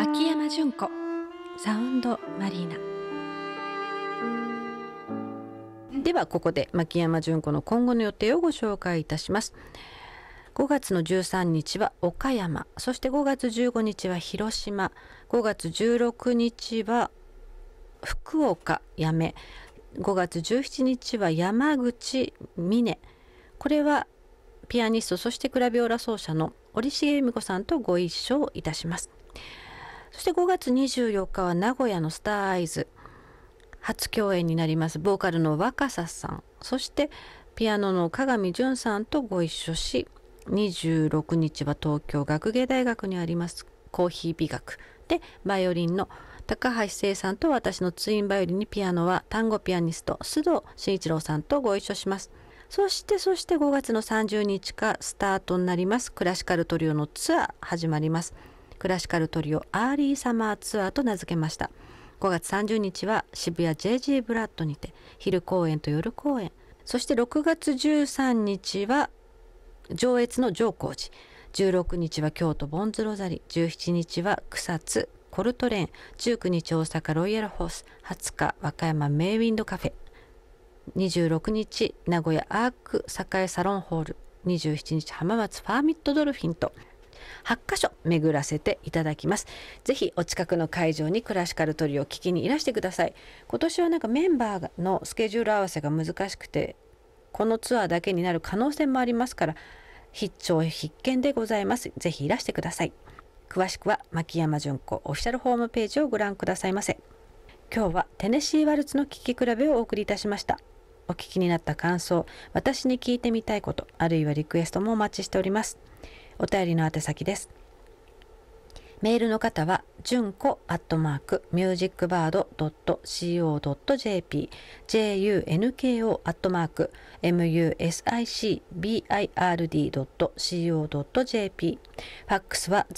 牧山純子サウンドマリーナ。ではここで牧山純子の今後の予定をご紹介いたします。5月の13日は岡山、そして5月15日は広島、5月16日は福岡八女、5月17日は山口美祢。これはピアニスト、そしてクラビオラ奏者の折重由美子さんとご一緒いたします。そして5月24日は名古屋のスターアイズ、初共演になりますボーカルの若狭さん、そしてピアノの鏡淳さんとご一緒し、26日は東京学芸大学にありますコーヒー美学でバイオリンの高橋聖さんと、私のツインバイオリンにピアノは単語ピアニスト須藤慎一郎さんとご一緒します。そして5月の30日からスタートになりますクラシカルトリオのツアー始まります。クラシカルトリオアーリーサマーツアーと名付けました。5月30日は渋谷 JG ブラッドにて昼公演と夜公演、そして6月13日は上越の上高寺、16日は京都ボンズロザリ、17日は草津コルトレーン、19日大阪ロイヤルホース、20日和歌山メイウィンドカフェ、26日名古屋アーク栄サロンホール、27日浜松ファーミットドルフィンと8カ所巡らせていただきます。ぜひお近くの会場にクラシカルトリオを聴きにいらしてください。今年はメンバーのスケジュール合わせが難しくて、このツアーだけになる可能性もありますから、必聴必見でございます。ぜひいらしてください。詳しくは牧山純子オフィシャルホームページをご覧くださいませ。今日はテネシーワルツの聴き比べをお送りいたしました。お聞きになった感想、私に聞いてみたいこと、あるいはリクエストもお待ちしております。お便りの宛先です。メールの方は純子@musicbird.co.jp、 junko @musicbird.co.jp、 ファックスは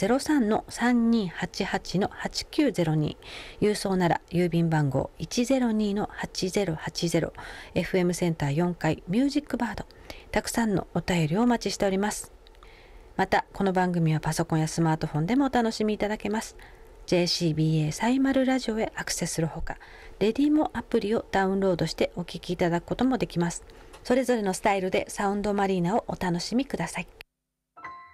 03-3288-8902、 郵送なら郵便番号 102-8080、 FM センター4階ミュージックバード。たくさんのお便りをお待ちしております。またこの番組はパソコンやスマートフォンでもお楽しみいただけます。 JCBA サイマルラジオへアクセスするほか、レディモアプリをダウンロードしてお聞きいただくこともできます。それぞれのスタイルでサウンドマリーナをお楽しみください。